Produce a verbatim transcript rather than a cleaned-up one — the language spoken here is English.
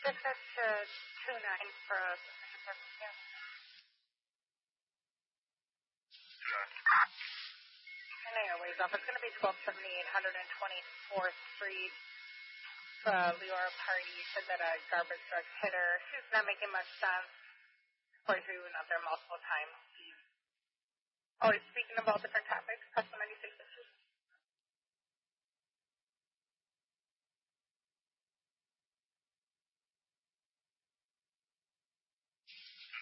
Get that to two nine for us. Yeah. I know you're ways off. It's going to be twelve seventy-eight, one hundred twenty-fourth Street. Uh, Leora Party said that a garbage truck hit her. She's not making much sense. Of course, we went out there multiple times. Always speaking about different topics. Press ninety-six.